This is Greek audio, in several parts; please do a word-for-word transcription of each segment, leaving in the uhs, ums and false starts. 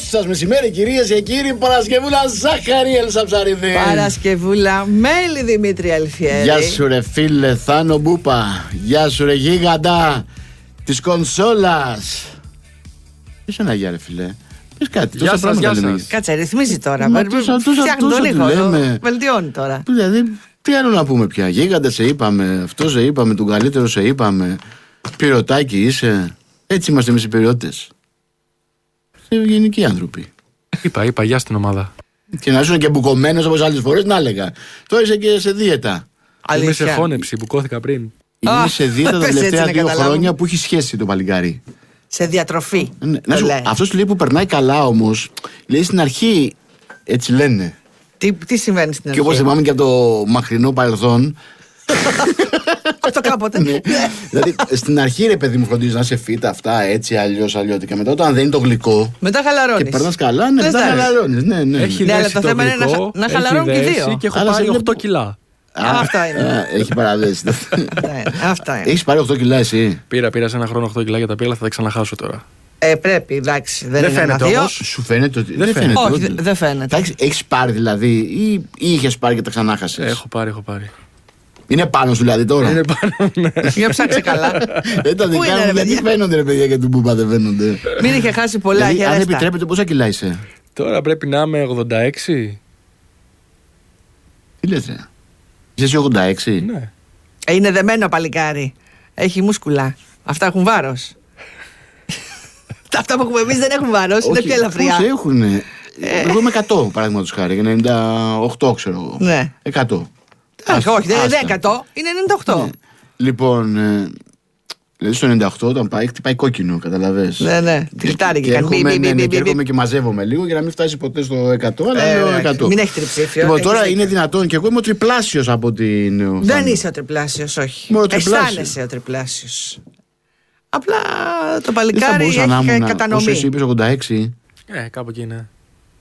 σας μεσημέρι, κυρίες και κύριοι. Παρασκευούλα Ζάχαρη Έλσα Ψαρίδη. Παρασκευούλα Μέλη Δημήτρη Αλφιέρη. Γεια σου ρε φίλε Θάνο Μπούπα. Γεια σου ρε γίγαντα της κονσόλας. Ποιος είναι αγιά ρε φίλε? Πες κάτι. Γεια σας, γεια σας. Κάτσε, ρυθμίζει τώρα. Μα Φτιάχνει τόσα- το τόσα λίγο. τι λέμε. Βελτιώνει τώρα. Δηλαδή, τι άλλο να πούμε πια? Γίγαντα σε είπαμε, αυτό σε είπαμε, τον καλύτερο σε είπαμε. Πυρωτάκι είσαι. Έτσι είμαστε εμείς οι πυριώτες. Είμαστε γενικοί άνθρωποι. Είπα, είπα, γεια στην ομάδα. Και να ήσουν και μπουκωμένος όπως άλλες φορές, να έλεγα. Τώρα είσαι και σε δίαιτα. Είμαι σε Αλήθεια. φώνεψη, μπουκώθηκα πριν. Είναι Α, σε δίαιτα τα πες τελευταία έτσι να δύο καταλάβω. χρόνια που έχει σχέση το παλικάρι. Σε διατροφή. Ναι, το να σου, λέει. αυτός του λέει που περνάει καλά όμως, λέει στην αρχή, έτσι λένε. Τι, τι συμβαίνει στην Και αρχή? όπως θυμάμαι και από το μακρινό παρελθόν. Αυτό κάποτε. Ναι. Δηλαδή στην αρχή ρε παιδί μου φροντίζει να σε φύτα αυτά έτσι αλλιώς αλλιώτικα. Μετά όταν δεν είναι το γλυκό Μετά και χαλαρώνεις. περνάς καλά, ναι, Δεν μετά θα έρθει. χαλαρώνεις. Ναι, ναι. Έχει Ναι, αλλά δέσει το το θέμα είναι να γλυκό, χα- να έχει χαλαρώνουν και οι δέσει δύο. Και έχω Αλλά πάρει σε οκτώ βλέπω- κιλά. Α, Αυτά είναι. α, Έχει παραδέσει. Ναι, αυτά είναι. Έχεις πάρει οκτώ κιλά εσύ? Πήρα, πήρα σε ένα χρόνο οκτώ κιλά για τα πύλα, θα τα ξαναχάσω τώρα. Ε, πρέπει, εντάξει. Δεν, Δεν είναι φαίνεται ένα-δύο. όμως. Σου φαίνεται ότι. Δεν φαίνεται. Όχι, ότι- δε- δεν φαίνεται. Εντάξει, έχεις πάρει δηλαδή ή, ή είχες πάρει και τα ξανάχασες? Έχω πάρει, έχω πάρει. Είναι πάνω σου δηλαδή τώρα. Είναι πάνω, ναι. Για ψάξε καλά. Δεν τα Πού δικά είναι, μου ρε, γιατί παιδιά? φαίνονται ρε παιδιά και του Μπούπα δεν φαίνονται. Μην είχε χάσει πολλά Δηλαδή, αν χαιρέστα. επιτρέπετε, πόσα κιλά είσαι? Τώρα πρέπει να είμαι ογδόντα έξι. Τι λες ρε? Είσαι εσύ ογδόντα έξι? Ναι. Ε, Είναι δεμένο παλικάρι. Έχει μούσκουλα. Αυτά έχουν βάρος. Αυτά που έχουμε εμείς δεν έχουν βάρος. Είναι Όχι, πιο ελαφριά. Πώς έχουνε? Εγώ είμαι εκατό παραδείγματος χάρη, ενενήντα οκτώ ξέρω εγώ. Ναι. εκατό. Όχι, όχι, δεν είναι Άστα. εκατό, είναι ενενήντα οκτώ. Ναι. Λοιπόν, ε, δηλαδή στο ενενήντα οκτώ όταν πάει, χτυπάει κόκκινο, καταλαβες. Ναι, ναι. Τριπτάρι και Και κάνει μπι, έρχομαι, μπι, ναι, μπι, ναι, μπι, και μπι. έρχομαι και μαζεύομαι λίγο για να μην φτάσει ποτέ στο εκατό, αλλά Ε, λέω εντάξει, εκατό. μην έχει τριψήφιο, Λοιπόν, έχεις τώρα δίκιο. είναι δυνατόν και εγώ είμαι ο τριπλάσιος από την. ο Δεν Θάνο. είσαι ο τριπλάσιος, όχι. Είμαι ο τριπλάσιος. Αισθάνεσαι ο τριπλάσιος. Απλά το Δεν θα παλικάρι μπορούσα να έχει ήμουν. Όσο κατανομή. εσύ είπες ογδόντα έξι. Ε, κάπου εκεί είναι.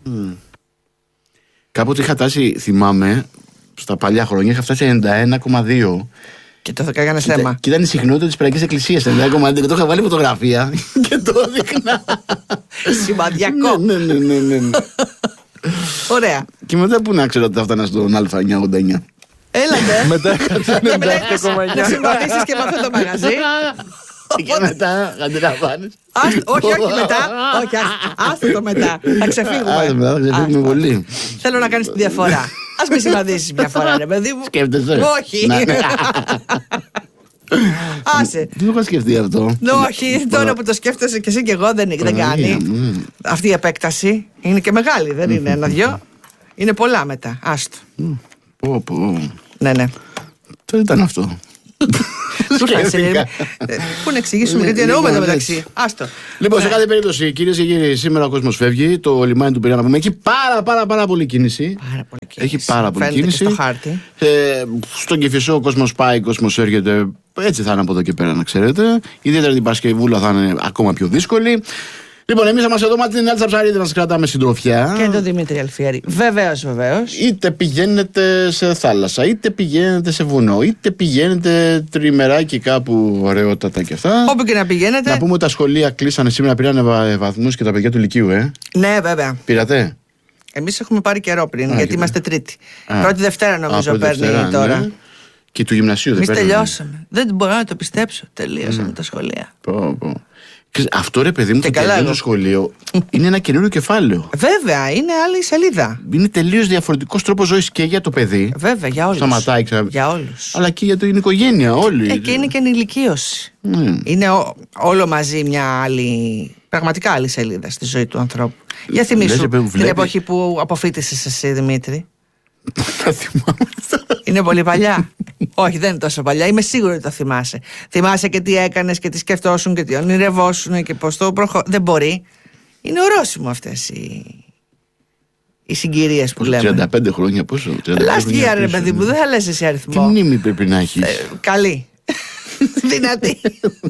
Κάποτε είχα τάσει, θυμάμαι, στα παλιά χρόνια είχα φτάσει ενενήντα ένα κόμμα δύο. Και το θα έκανε Κοίτα- θέμα. Και ήταν η συχνότητα της Περαϊκής Εκκλησίας. ενενήντα ένα κόμμα δύο και το είχα βάλει φωτογραφία και το έδειχνα. Σημαντιακό. Ναι, ναι, ναι, ναι, ναι. Ωραία. Και μετά που να ξέρω ότι θα φτάνα στον Α εννιακόσια ογδόντα εννιά. Έλατε. Μετά Και ενενήντα μετά επτά κόμμα να εννιά. συμβαδίσεις και με αυτό το μαγαζί. Και μετά αντιλαμβάνεις. Ας- Όχι, όχι μετά. Όχι, ας- άστε το μετά. Θα Άρα ξεφύγουμε. μετά θα ξεφύγουμε Άστα. πολύ. Θέλω να κάνεις τη διαφορά. Ας με συμβαδίσεις μια φορά, ρε παιδί μου. Σκέφτεσαι? Όχι. Να, ναι. Άσε. Δεν το είχα σκεφτεί αυτό. Ναι, όχι, τώρα που το σκέφτεσαι και εσύ και εγώ δεν, δεν Παναγία κάνει. μου. Αυτή η επέκταση είναι και μεγάλη, δεν είναι ένα-δυο. Είναι πολλά μετά. Άστο. Πω, πω. Ναι, ναι. Τι ήταν αυτό? Πού θα είσαι, Σκέφτηκα. ε, Πού να εξηγήσουμε Ναι, γιατί εννοούμε λοιπόν, το μεταξύ. έτσι. Άστο. Λοιπόν, σε Ναι. κάθε περίπτωση, κυρίες και κύριοι, σήμερα ο κόσμος φεύγει. Το λιμάνι του Πειραιά έχει πάρα, πάρα, πάρα πολύ κίνηση. Πάρα πολύ κίνηση. Έχει πάρα πολύ Φαίνεται και κίνηση. στο χάρτη. Ε, στον Κηφισό ο κόσμος πάει, ο κόσμος έρχεται. Έτσι θα είναι από εδώ και πέρα, να ξέρετε. Ιδιαίτερα την Παρασκευούλα θα είναι ακόμα πιο δύσκολη. Λοιπόν, εμείς θα είμαστε εδώ με την Έλτσα Ψαρίδη να σας κρατάμε συντροφιά. Και τον Δημήτρη Αλφιέρη. Βεβαίω, βεβαίω. Είτε πηγαίνετε σε θάλασσα, είτε πηγαίνετε σε βουνό, είτε πηγαίνετε τριμεράκι κάπου ωραιότατα και αυτά. Όπου και να πηγαίνετε. Να πούμε ότι τα σχολεία κλείσανε σήμερα, πήρανε βα- βαθμούς και τα παιδιά του Λυκείου, ε. Ναι, βέβαια. Πήρατε? Εμείς έχουμε πάρει καιρό πριν, Α, γιατί και- είμαστε Τρίτη. Α. Πρώτη Δευτέρα νομίζω Α, πρώτη παίρνει Δευτέρα, τώρα. ναι. Και του γυμνασίου δεν Εμείς παίρνανε. τελειώσαμε. Δεν μπορώ να το πιστέψω. Τελείωσαμε τα σχολεία. Πω, πω. Ξέρεις, αυτό ρε παιδί μου, Και το καλά τελείω εγώ. το σχολείο είναι ένα καινούριο κεφάλαιο. Βέβαια, είναι άλλη σελίδα. Είναι τελείως διαφορετικός τρόπος ζωής και για το παιδί. Βέβαια, για όλους. Σταματάει, ξα... Για όλους. αλλά και για την οικογένεια, όλοι. Ε, και είναι και ενηλικίωση. Ναι. Είναι ο- όλο μαζί μια άλλη, πραγματικά άλλη σελίδα στη ζωή του ανθρώπου. Για θυμίσου Λες, την βλέπει- εποχή που αποφύτησες εσύ, Δημήτρη. Θα θυμάμαι. Είναι πολύ παλιά. Όχι, δεν είναι τόσο παλιά. Είμαι σίγουρη ότι το θυμάσαι. Θυμάσαι και τι έκανες και τι σκεφτόσουν και τι ονειρευόσουν και πώς το προχω... Δεν μπορεί. Είναι ορόσημο αυτές οι, οι συγκυρίες που Πόσο, λέμε. τριάντα πέντε χρόνια, πόσο. τριάντα πέντε Last χρόνια year, ρε πίσω, παιδί μου, ναι. δεν θα λες εσύ Τι αριθμό. μνήμη πρέπει να έχεις. Ε, καλή. Δυνατή.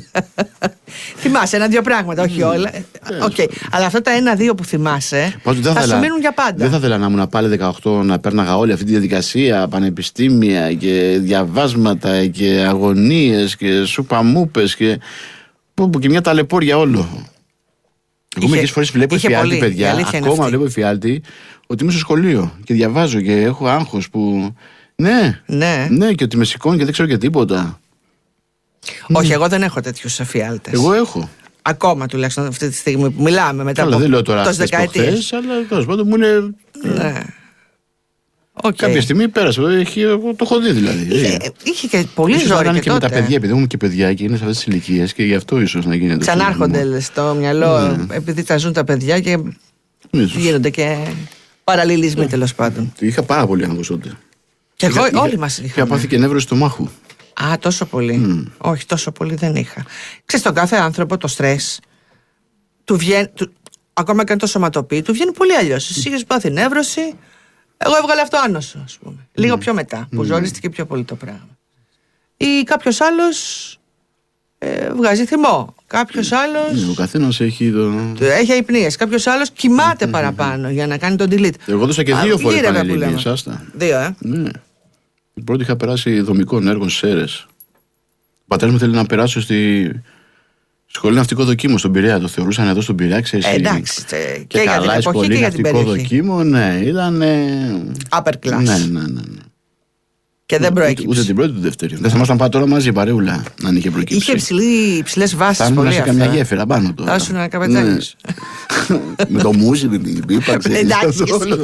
Θυμάσαι ένα-δύο πράγματα, όχι όλα. Οκ. Αλλά αυτά τα ένα-δύο που θυμάσαι Πώς δεν θα σου ήθελα- μείνουν για πάντα. Δεν θα ήθελα να ήμουν πάλι δεκαοκτώ να πέρναγα όλη αυτή τη διαδικασία, πανεπιστήμια και διαβάσματα και αγωνίες και σουπαμούπες και, που- που- και μια ταλαιπώρια όλο. Εγώ μερικές φορές βλέπω εφιάλτη, παιδιά. Ακόμα βλέπω εφιάλτη ότι είμαι στο σχολείο και διαβάζω και έχω άγχος που. Ναι, ναι, ναι, και ότι με σηκώνει και δεν ξέρω και τίποτα. Όχι, mm. εγώ δεν έχω τέτοιους εφιάλτες. Εγώ έχω. Ακόμα τουλάχιστον αυτή τη στιγμή που μιλάμε μετά Καλά, από δεν λέω τώρα τόσες δεκαετίες. Αλλά τέλος πάντων μου είναι. Ναι. Okay. Κάποια στιγμή πέρασε. Έχει, το έχω δει δηλαδή. Είχε, είχε και πολύ ίσως ζόρι. Να και, και τότε. με τα παιδιά, επειδή έχουμε και παιδιά και είναι σε αυτές τις ηλικίες και γι' αυτό ίσως να γίνεται. Ξανάρχονται στο μυαλό, ναι. επειδή τα ζουν τα παιδιά και ίσως. Γίνονται και παραλληλισμοί, ναι. τέλος πάντων. Είχα πάρα πολύ άγχος τότε. Και εγώ, είχα, όλοι μας είχαμε. Είχα πάθει και νεύρωση του μάχου. Α, τόσο πολύ. Mm. Όχι, τόσο πολύ δεν είχα. Ξέρεις, τον κάθε άνθρωπο το στρες του βγαίνει, του, ακόμα και αν το σωματοποιεί, του βγαίνει πολύ αλλιώς. Εσύ είχες πάθει νεύρωση, εγώ έβγαλα αυτό άνοσο, ας πούμε. Mm. Λίγο πιο μετά, που mm. ζορίστηκε πιο πολύ το πράγμα. Ή κάποιος άλλος ε, βγάζει θυμό. Κάποιος άλλος. Mm, ο καθένας έχει το. Έχει αϊπνίες. Κάποιος άλλος κοιμάται mm. παραπάνω για να κάνει τον delete. Εγώ δώσα και δύο φορές πανελλήνιες, άστα. Δύο, ε. Ναι. Η πρώτη είχα περάσει δομικών έργων στις Σέρρες. Ο πατέρας μου θέλει να περάσω στη σχολή ναυτικό δοκίμο στον Πειραιά. Το θεωρούσαν εδώ στον Πειραιά, ξέρεις. Ε, εντάξει. Και, και, και καλά, για την εποχή και για την περιοχή. Δοκίμο, ναι, ήταν. Upper class. Ναι, ναι, ναι. ναι. Και δεν προέκυψε. Ούτε, ούτε την πρώτη ούτε δεύτερη. Δεν θα ήμασταν πάει τώρα μαζί παρεούλα, αν είχε προκύψει. Είχε υψηλές βάσεις. Θα ήμουν σε καμιά γέφυρα πάνω τώρα. Θα ήσουν ένα καπετάνιος. Με το μουσι, με την πίπα, ξέρεις. Εντάξει.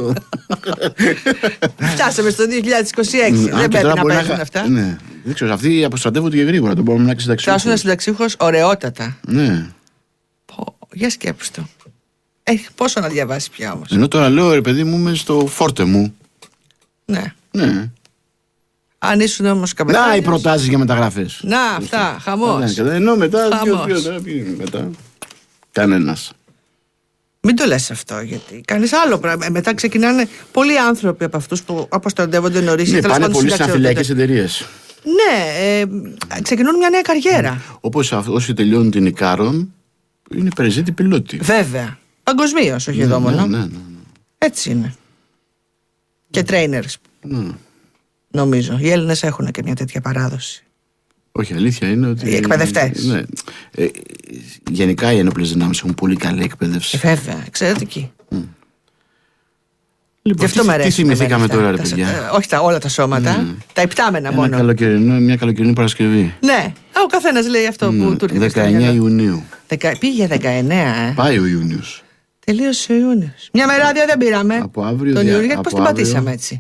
Φτάσαμε στο δύο χιλιάδες είκοσι έξι. Δεν πρέπει να παίζουν αυτά. Ναι. Δεν ξέρω, αυτοί αποστρατεύονται και γρήγορα. Δεν μπορούμε να είναι συνταξιούχος. Θα ήσουν συνταξιούχος ωραιότατα. Ναι. Για σκέψου το. Έχει πόσο να διαβάσει πια όμως. Ενώ τώρα λέω, ρε παιδί μου, είμαι στο φόρτε μου. Ναι. Ναι. Αν ήσουν όμως καπετάνιος. Να οι προτάσεις για μεταγραφές. Να, αυτά, χαμός. Ενώ μετά. μετά. Κανένας. Μην το λες αυτό, γιατί κάνεις άλλο πράγμα. Μετά ξεκινάνε πολλοί άνθρωποι από αυτούς που αποστρατεύονται νωρίς. Ναι, πάνε πολύ στις ναυτιλιακές εταιρείες. Ναι, ε, ξεκινούν μια νέα καριέρα. Όπως όσοι τελειώνουν την Ικάρον, είναι περιζήτη πιλότη. Βέβαια. Παγκοσμίως, όχι ναι, εδώ μόνο. Ναι, ναι, ναι. Έτσι είναι. Και trainers. Ναι. Νομίζω. Οι Έλληνες έχουν και μια τέτοια παράδοση. Όχι, αλήθεια είναι ότι. Οι εκπαιδευτές. Ναι. Ε, γενικά οι ενόπλες δυνάμεις έχουν πολύ καλή εκπαίδευση. Ε, βέβαια, εξαιρετική. Mm. Λοιπόν, τι, τι θυμηθήκαμε τώρα, ρε παιδιά. Ε, όχι τα, όλα τα σώματα. Mm. Τα υπτάμενα Ένα μόνο. Καλοκαιρινό, μια καλοκαιρινή Παρασκευή. Ναι. Α, ο καθένας λέει αυτό mm. που του έρχεται. δεκαεννέα Ιουνίου. Δεκα... Πήγε δεκαεννέα, ε. Πάει ο Ιούνιος. Τελείωσε ο Ιούνιος. Μια μεράδια δεν πήραμε. Από αύριο. Τον Ιούνιο, δια... πώς την πατήσαμε έτσι.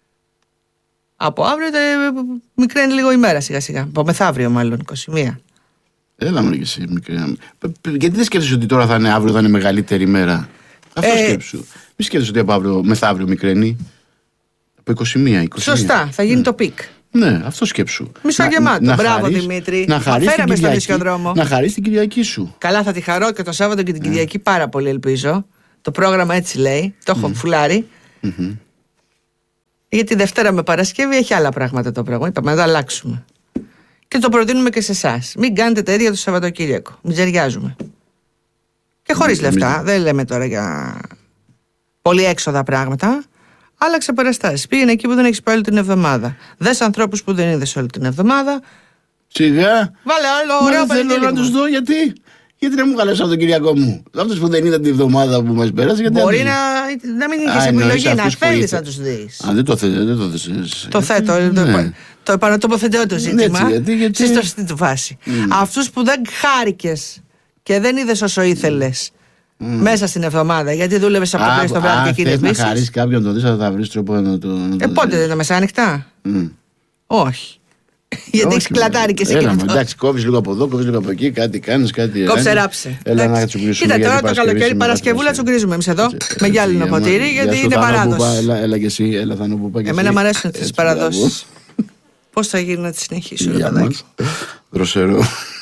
Από αύριο τε, μικραίνει λίγο η μέρα σιγά σιγά. Από μεθαύριο μάλλον, είκοσι μία. Έλα μου και εσύ μικρή. Γιατί δεν σκέφτεσαι ότι τώρα θα είναι αύριο, θα είναι μεγαλύτερη ημέρα. Αυτό ε... σκέψου. Μη σκέφτεσαι ότι από αύριο μεθαύριο μικραίνει. Από είκοσι μία, είκοσι μία. Σωστά, θα γίνει ναι. το πικ. Ναι, αυτό σκέψου. Μισογεμάτο. Να, Μπράβο χαρείς, Δημήτρη. Να χαρείς φέραμε την στον Κυριακή, νησιοδρόμο. να χαρείς την Κυριακή σου. Καλά, θα τη χαρώ και το Σάββατο και την Κυριακή mm. πάρα πολύ, ελπίζω. Το πρόγραμμα έτσι λέει. Το έχω mm. φουλάρει. Mm-hmm. Γιατί Δευτέρα με Παρασκευή έχει άλλα πράγματα το πρόγραμμα. Είπαμε να το αλλάξουμε. Και το προτείνουμε και σε εσάς. Μην κάνετε τα ίδια το Σαββατοκύριακο. Μην τζεριάζουμε. Και χωρίς λεφτά. Δεν λέμε τώρα για πολύ έξοδα πράγματα. Άλλαξε παραστάσεις. Πήγαινε εκεί που δεν έχεις πάει όλη την εβδομάδα. Δες ανθρώπους που δεν είδες όλη την εβδομάδα. Σιγά. Βάλε άλλο ωραίο πανηγύρι. Δεν θέλω να τους δω γιατί. Γιατί να μου καλέσει από τον Κυριακό μου. Αυτός που δεν είδαν τη εβδομάδα που μας πέρασε. Γιατί μπορεί να, να μην είχες επιλογή, να θέλεις να τους δεις. Α, δεν το θες. Το θέτω. Ναι. Το επανατοποθετώ το ζήτημα. Έτσι, γιατί, γιατί... στη σωστή του βάση. Mm. Αυτούς που δεν χάρηκες και δεν είδες όσο ήθελες mm. μέσα στην εβδομάδα, γιατί δούλευες από το πρωί στο βράδυ και εκείνη επίσης. Αν χαρίσεις κάποιον το δεις, θα βρεις τρόπο να το. Ε, πότε δεν είναι μεσάνυχτα. Mm. Όχι. Γιατί έχεις κλατάρει και εσύ. Εντάξει, κόβεις λίγο από εδώ, κόβεις λίγο από εκεί, κάτι κάνεις, κάτι. Κόψε ράψε. Έλα να τσουγκρίσουμε. Κοίτα τώρα το καλοκαίρι Παρασκευούλα τσουγκρίζουμε εμείς εδώ με γυάλινο ποτήρι, γιατί είναι παράδοση. Έλα και εσύ, έλα θα νου εμένα μου αρέσουν τις παραδόσεις. Πώς θα γίνει να τη συνεχίσω, ρε παιδάκι. Δροσερό.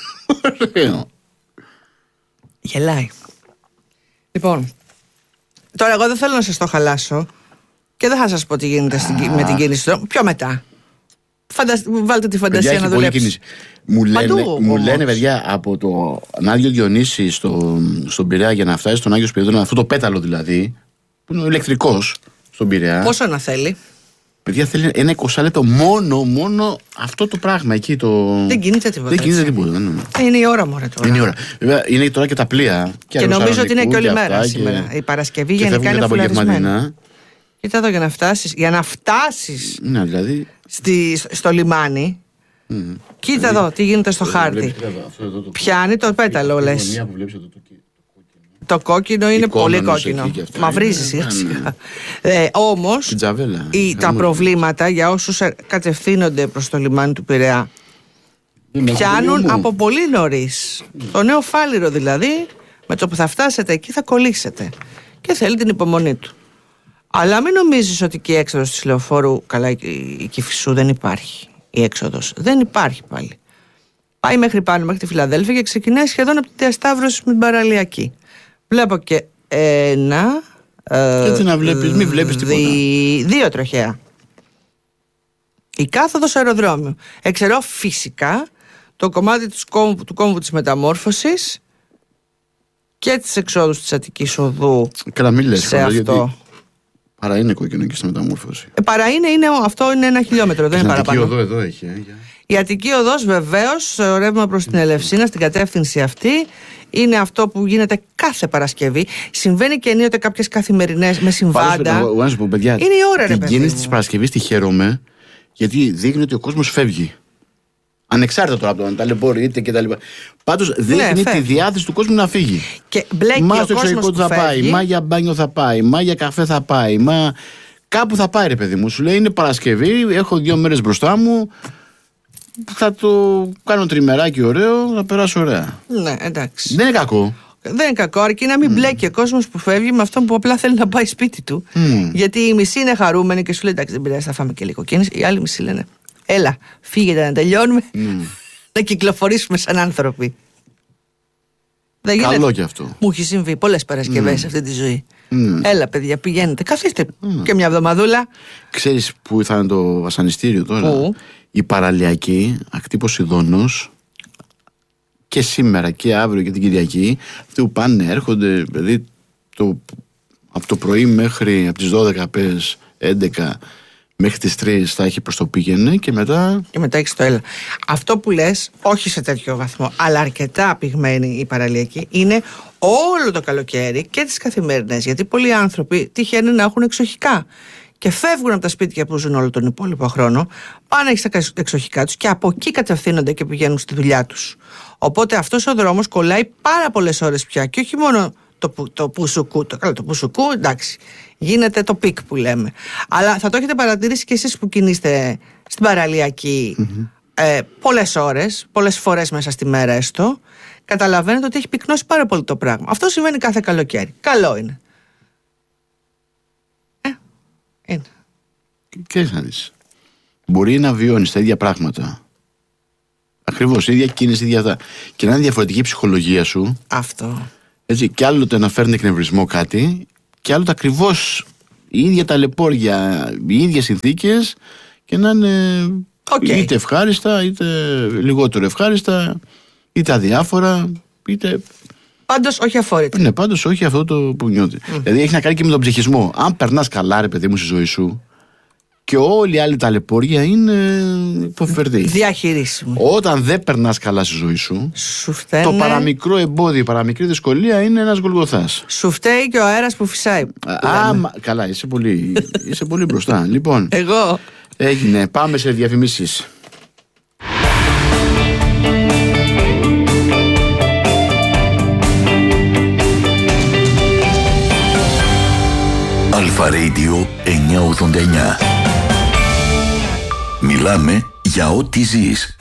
Γελάει. Λοιπόν, τώρα εγώ δεν θέλω να σας το χαλάσω και δεν θα σας πω τι γίνεται με την κίνηση του. Πιο μετά. Φαντασ... Βάλτε τη φαντασία παιδιά, να δουλέψει. Μου λένε, Παντού, μου λένε παιδιά από το Άγιο Διονύση στο, στον Πειραιά για να φτάσει στον Άγιο Σπυρίδωνα, αυτό το πέταλο δηλαδή, που είναι ο ηλεκτρικός στον Πειραιά. Πόσο να θέλει. Παιδιά, θέλει ένα είκοσι λεπτό μόνο, μόνο αυτό το πράγμα εκεί. Το... Δεν κινείται τίποτα. Δεν κινείται τίποτα. Ναι. Είναι η ώρα, μωρέ τώρα. Είναι η ώρα. Βέβαια, είναι τώρα και τα πλοία. Και, και νομίζω ότι είναι και όλη και μέρα και... σήμερα. Η Παρασκευή και γενικά είναι φουλαρισμένη. Κοίτα εδώ για να φτάσεις. Για να φτάσεις ναι, δηλαδή... στη, στο λιμάνι. Mm. Κοίτα δηλαδή, εδώ τι γίνεται στο χάρτη. Βλέπεις, αυτό εδώ το... Πιάνει το πέταλο, λες. Το κόκκινο είναι πολύ κόκκινο. Μαυρίζει σιγά σιγά. Ε, όμως τα προβλήματα για όσους κατευθύνονται προς το λιμάνι του Πειραιά πιάνουν από πολύ νωρίς. Το νέο φάληρο δηλαδή, με το που θα φτάσετε εκεί θα κολλήσετε. Και θέλει την υπομονή του. Αλλά μην νομίζεις ότι και η έξοδος της λεωφόρου, καλά, η Κηφισού δεν υπάρχει. Η έξοδος δεν υπάρχει πάλι. Πάει μέχρι πάνω, μέχρι τη Φιλαδέλφια και ξεκινάει σχεδόν από τη διασταύρωση με την παραλιακή. Βλέπω και ένα. Έτσι να βλέπεις, μην βλέπεις τίποτα. Δι, δύο τροχαία. Η κάθοδος αεροδρόμιο. Εξαιρώ φυσικά το κομμάτι του κόμβου, του κόμβου της μεταμόρφωσης και τις εξόδους της Αττικής Οδού. Καλά, μην λες, σε αυτό. Γιατί παρά είναι κόκκινο και στη μεταμόρφωση. Ε, παρά είναι, είναι, αυτό είναι ένα χιλιόμετρο, δεν είναι παραπάνω. Η Αττική Οδό εδώ έχει. Ε, για... Η Αττική Οδός βεβαίως, ρεύμα προς την Ελευσίνα, στην κατεύθυνση αυτή, είναι αυτό που γίνεται κάθε Παρασκευή. Συμβαίνει και ενίοτε κάποιες καθημερινές με συμβάντα. Εγώ να σου πω, παιδιά, είναι η ώρα, ρε την κίνηση της Παρασκευής τη χαίρομαι, γιατί δείχνει ότι ο κόσμος φεύγει. Ανεξάρτητα τώρα από το αν ταλαιπωρείται και τα λοιπά. Πάντως δείχνει ναι, τη διάθεση του κόσμου να φύγει. Και μπλέκει μα ο στο εξωτερικό του θα φεύγει. πάει, μα για μπάνιο θα πάει, μα για καφέ θα πάει, μα κάπου θα πάει, ρε παιδί μου. Σου λέει είναι Παρασκευή, έχω δύο μέρες μπροστά μου. Θα το κάνω τριμεράκι ωραίο, θα περάσω ωραία. Ναι, εντάξει. Δεν είναι κακό. Δεν είναι κακό, αρκεί να μην mm. μπλέκει ο κόσμος που φεύγει με αυτόν που απλά θέλει να πάει σπίτι του. Mm. Γιατί οι μισοί είναι χαρούμενοι και σου λέει εντάξει, δεν πειράζει, θα φάμε και λίγο κίνηση. Οι άλλοι μισοί λένε έλα, φύγετε να τελειώνουμε, mm. να κυκλοφορήσουμε σαν άνθρωποι. Δεν Καλό γίνεται. και αυτό. Μου έχει συμβεί πολλές Παρασκευές σε mm. αυτή τη ζωή. Mm. Έλα, παιδιά, πηγαίνετε, καθίστε mm. και μια εβδομαδούλα. Ξέρεις που θα είναι το βασανιστήριο τώρα? Πού? Η παραλιακή ακτή Ποσειδώνος και σήμερα και αύριο και την Κυριακή. Αυτοί που πάνε, έρχονται, δηλαδή το, από το πρωί μέχρι από τις δώδεκα πες έντεκα μέχρι τις τρεις θα έχει προς το πήγαινε και μετά... Και μετά έχεις το έλα. Αυτό που λες, όχι σε τέτοιο βαθμό, αλλά αρκετά πυγμένη η παραλιακή, είναι όλο το καλοκαίρι και τις καθημερινές. Γιατί πολλοί άνθρωποι τυχαίνουν να έχουν εξοχικά και φεύγουν από τα σπίτια που ζουν όλο τον υπόλοιπο χρόνο, πάνε στα εξοχικά τους και από εκεί κατευθύνονται και πηγαίνουν στη δουλειά τους. Οπότε αυτός ο δρόμος κολλάει πάρα πολλές ώρες πια και όχι μόνο το, το πουσουκού, το, το πουσουκού, εντάξει, γίνεται το πικ που λέμε. Αλλά θα το έχετε παρατηρήσει και εσείς που κινείστε στην παραλιακή mm-hmm. ε, πολλές ώρες, πολλές φορές μέσα στη μέρα έστω, καταλαβαίνετε ότι έχει πυκνώσει πάρα πολύ το πράγμα. Αυτό συμβαίνει κάθε καλοκαίρι. Καλό είναι. Ε, είναι. Και να δεις. Μπορεί να βιώνεις τα ίδια πράγματα. Ακριβώς, η ίδια κίνηση, η ίδια αυτά. Και να είναι διαφορετική η ψυχολογία σου. Αυτό. Έτσι, κι άλλοτε να φέρνει εκνευρισμό κάτι, κι άλλοτε ακριβώς η ίδια ταλαιπώρια, οι ίδιες συνθήκες και να είναι okay. είτε ευχάριστα, είτε λιγότερο ευχάριστα, είτε αδιάφορα, είτε. Πάντως όχι αφόρητα. Ναι, πάντως όχι αυτό το που νιώθει. Mm. Δηλαδή έχει να κάνει και με τον ψυχισμό. Αν περνάς καλά, ρε παιδί μου, στη ζωή σου, και όλοι οι άλλοι ταλαιπώρια είναι υποφερδή. Διαχειρίσιμο. Όταν δεν περνάς καλά στη ζωή σου, σου φταίνε... το παραμικρό εμπόδιο, η παραμικρή δυσκολία είναι ένας Γολγοθάς. Σου φταίει και ο αέρας που φυσάει. Α, μα, καλά, είσαι πολύ, είσαι πολύ μπροστά. Λοιπόν, εγώ. Έγινε, πάμε σε διαφημίσεις. Αλφα Radio εννιακόσια ογδόντα εννιά. Μιλάμε για ό,τι ζεις.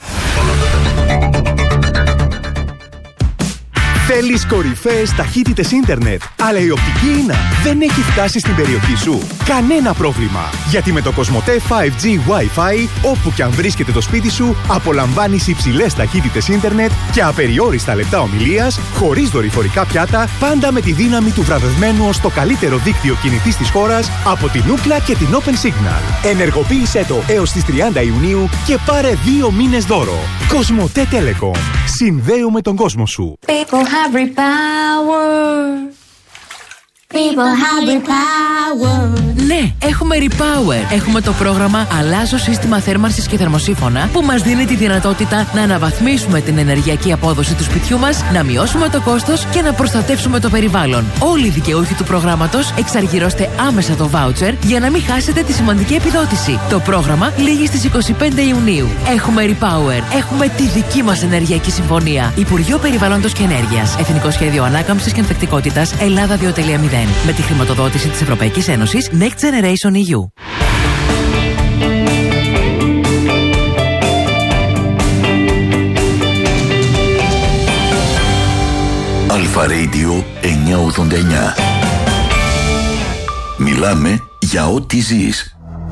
Θέλεις κορυφαίες ταχύτητες ίντερνετ, αλλά η οπτική ίνα δεν έχει φτάσει στην περιοχή σου? Κανένα πρόβλημα, γιατί με το Κοσμοτέ φάιβ τζι Wi-Fi, όπου και αν βρίσκεται το σπίτι σου, απολαμβάνεις υψηλές ταχύτητες ίντερνετ και απεριόριστα λεπτά ομιλίας, χωρίς δορυφορικά πιάτα, πάντα με τη δύναμη του βραβευμένου ως το καλύτερο δίκτυο κινητής της χώρας από την Ookla και την Open Signal. Ενεργοποίησέ το έως τις τριάντα Ιουνίου και πάρε δύο μήνες δώρο. Κοσμοτέ Telecom. Συνδέουμε τον κόσμο σου. Have real power. People have real power. Ναι, έχουμε Repower. Έχουμε το πρόγραμμα Αλλάζω σύστημα θέρμανσης και θερμοσύφωνα που μας δίνει τη δυνατότητα να αναβαθμίσουμε την ενεργειακή απόδοση του σπιτιού μας, να μειώσουμε το κόστος και να προστατεύσουμε το περιβάλλον. Όλοι οι δικαιούχοι του προγράμματος εξαργυρώστε άμεσα το voucher για να μην χάσετε τη σημαντική επιδότηση. Το πρόγραμμα λήγει στις είκοσι πέντε Ιουνίου. Έχουμε Repower. Έχουμε τη δική μας ενεργειακή συμφωνία. Υπουργείο Περιβάλλοντος και Ενέργειας. Εθνικό Σχέδιο Ανάκαμψης και Ανθεκτικότητας Ελλάδα δύο κόμμα μηδέν. Με τη χρηματοδότηση της Ευρωπαϊκής Ένωσης Next Generation ι γιου. Αλφα Radio εννιακόσια ογδόντα εννιά. Μιλάμε για ό,τι ζεις.